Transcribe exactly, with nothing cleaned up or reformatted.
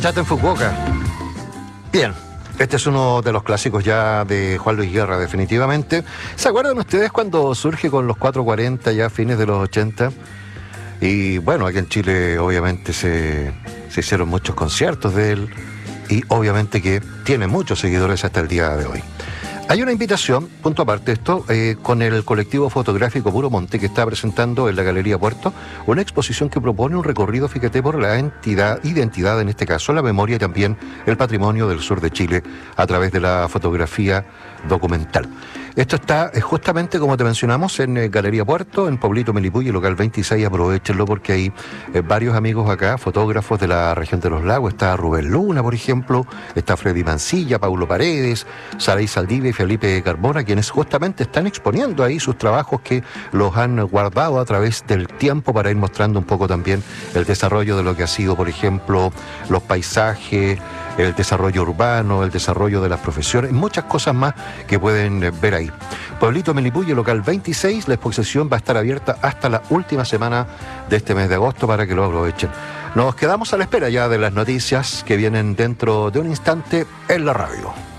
Bachata en Fukuoka. Bien, este es uno de los clásicos ya de Juan Luis Guerra, definitivamente. ¿Se acuerdan ustedes cuando surge con los cuatrocientos cuarenta ya a fines de los ochenta? Y bueno, aquí en Chile obviamente se, se hicieron muchos conciertos de él y obviamente que tiene muchos seguidores hasta el día de hoy. Hay una invitación, punto aparte esto, eh, con el colectivo fotográfico Puro Monte, que está presentando en la Galería Puerto una exposición que propone un recorrido, fíjate, por la entidad, identidad, en este caso, la memoria y también el patrimonio del sur de Chile a través de la fotografía documental. Esto está eh, justamente, como te mencionamos, en eh, Galería Puerto, en Pablito Melipulli, local veintiséis. Aprovechenlo porque hay eh, varios amigos acá, fotógrafos de la región de los lagos. Está Rubén Luna, por ejemplo, está Freddy Mancilla, Paulo Paredes, Saray Saldivia y Felipe Carbona, quienes justamente están exponiendo ahí sus trabajos que los han guardado a través del tiempo para ir mostrando un poco también el desarrollo de lo que ha sido, por ejemplo, los paisajes, el desarrollo urbano, el desarrollo de las profesiones, muchas cosas más que pueden ver ahí. Pueblito Melipulli, local veintiséis, la exposición va a estar abierta hasta la última semana de este mes de agosto para que lo aprovechen. Nos quedamos a la espera ya de las noticias que vienen dentro de un instante en la radio.